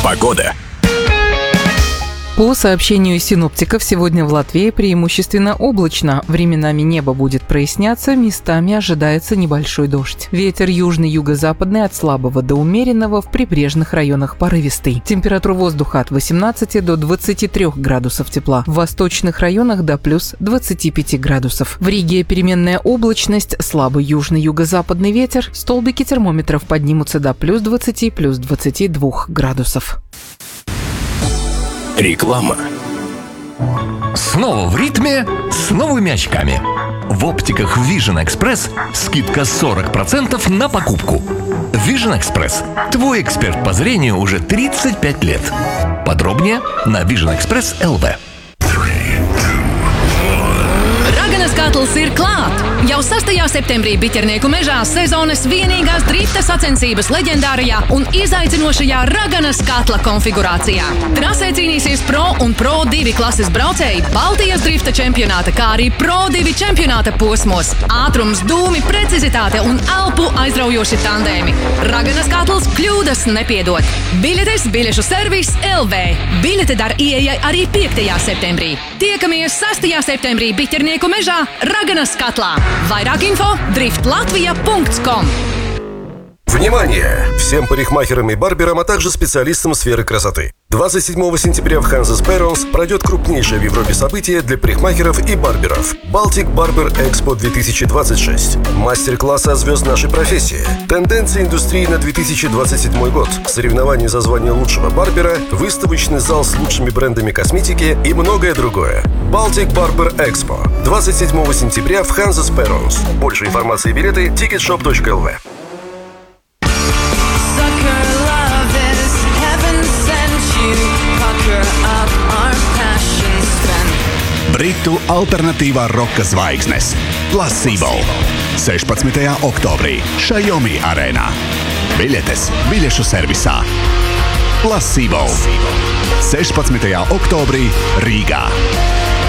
Погода. По сообщению синоптиков, сегодня в Латвии преимущественно облачно. Временами небо будет проясняться, местами ожидается небольшой дождь. Ветер южный, юго-западный от слабого до умеренного, в прибрежных районах порывистый. Температура воздуха от 18 до 23 градусов тепла. В восточных районах до плюс 25 градусов. В Риге переменная облачность, слабый южный, юго-западный ветер. Столбики термометров поднимутся до плюс 20, плюс 22 градусов. Реклама. Снова в ритме с новыми очками. В оптиках Vision Express скидка 40% на покупку. Vision Express – твой эксперт по зрению уже 35 лет. Подробнее на Vision Express LV. Raganas katls ir klāt! Jau 6. septembrī Biķernieku mežā sezonas vienīgās drifta sacensības leģendārajā un izaicinošajā Raganas katla konfigurācijā. Trasē cīnīsies Pro un Pro 2 klases braucēji Baltijas drifta čempionāta, kā arī Pro 2 čempionāta posmos. Ātrums, dūmi, precizitāte un elpu aizraujoši tandēmi. Raganas katls kļūdas nepiedod. Biļetes biļešu servis LV. Biļete dar ieejai arī 5. septembrī. Tiekamies 6. septembrī Biķernieku mežā Raganas katlā. Vairāk info driftlatvia.com. Внимание! Всем парикмахерам и барберам, а также специалистам сферы красоты. 27 сентября в Hanses Perons пройдет крупнейшее в Европе событие для парикмахеров и барберов – Baltic Barber Expo 2026. Мастер-классы о звезд нашей профессии, тенденции индустрии на 2027 год, соревнования за звание лучшего барбера, выставочный зал с лучшими брендами косметики и многое другое. Baltic Barber Expo 27 сентября в Hanses Perons. Больше информации и билеты ticketshop.lv. Britu alternatīvā roka zvaigznes Placebo 16. oktobrī Xiaomi arēnā. Biļetes biļešu servisā. Placebo 16. oktobrī Rīgā.